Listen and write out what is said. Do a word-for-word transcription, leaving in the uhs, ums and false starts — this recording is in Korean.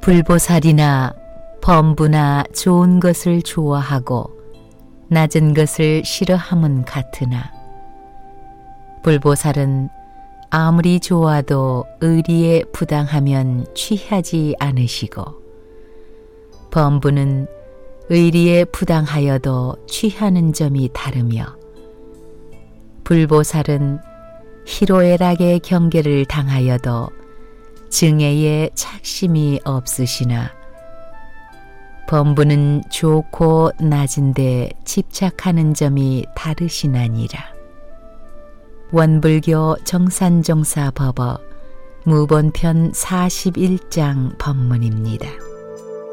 불보살이나 범부나 좋은 것을 좋아하고 낮은 것을 싫어함은 같으나 불보살은 아무리 좋아도 의리에 부당하면 취하지 않으시고 범부는 의리에 부당하여도 취하는 점이 다르며 불보살은 희로애락의 경계를 당하여도 증애에 착심이 없으시나 범부는 좋고 낮은데 집착하는 점이 다르시나니라. 원불교 정산정사 법어 무본편 사십일 장 법문입니다.